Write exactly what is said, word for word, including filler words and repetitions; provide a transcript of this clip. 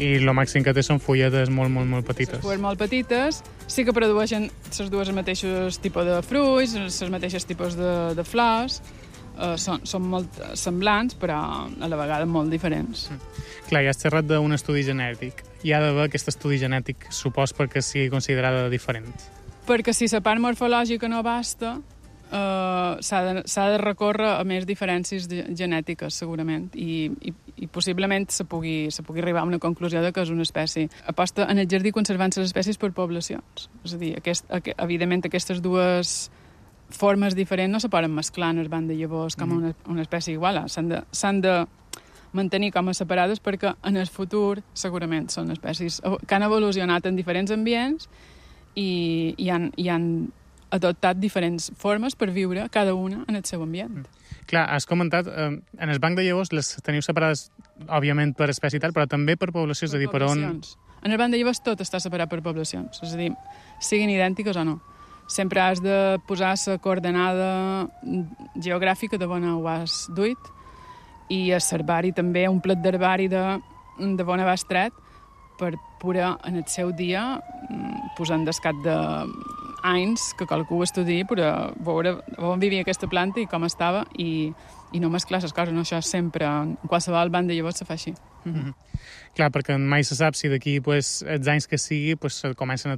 i el màxim que té són fulletes molt, molt, molt petites. Les fulles molt petites, sí que produeixen les dues els mateixos tipus de fruits, els mateixos tipus de, de flors, uh, són, són molt semblants, però a la vegada molt diferents. Mm. Clar, ja has xerrat d'un estudi genètic. Hi ha d'haver aquest estudi genètic, supos, perquè sigui considerada diferent. Perquè si la part morfològica no basta, uh, s'ha de, s'ha de recórrer a més diferències genètiques, segurament, i, i, i possiblement se pugui, se pugui arribar a una conclusió de que és una espècie. Aposta en el jardí conservant les espècies per poblacions. És a dir, aquest, evidentment, aquestes dues formes diferents no se poden mesclar en el banc de llavors com una, una espècie igual. S'han de, s'han de mantenir com a separades perquè en el futur segurament són espècies que han evolucionat en diferents ambients i, i, han, i han adoptat diferents formes per viure cada una en el seu ambient. Mm. Clar, has comentat, eh, en el banc de llavors les teniu separades, òbviament, per espècie i tal, però també per poblacions, per és a dir, per on... En el banc de llavors tot està separat per poblacions, és a dir, siguin idèntiques o no. Sempre has de posar la coordenada geogràfica de on ho has duit, i a l'herbari també, un plat d'herbari de, de bon abast tret, per poder en el seu dia, posant descat d'anys que qualcú estudiï, per veure on vivia aquesta planta i com estava, i, i no mesclar les coses. No? Això sempre, en qualsevol banc de llavors se fa així. Mm-hmm. Clar, perquè mai se sap si d'aquí, pues, els anys que sigui, pues, comencen a